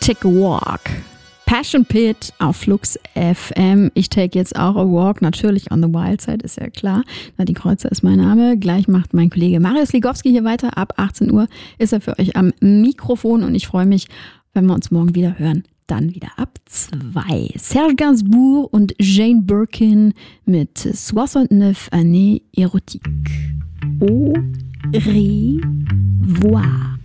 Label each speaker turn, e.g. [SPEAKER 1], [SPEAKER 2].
[SPEAKER 1] Take a Walk. Passion Pit auf Flux FM. Ich take jetzt auch a walk, natürlich on the wild side, ist ja klar. Nadine Kreuzer ist mein Name. Gleich macht mein Kollege Marius Ligowski hier weiter. Ab 18 Uhr ist er für euch am Mikrofon und ich freue mich, wenn wir uns morgen wieder hören. Dann wieder ab 2. Serge Gainsbourg und Jane Birkin mit 69 années érotiques. Au revoir.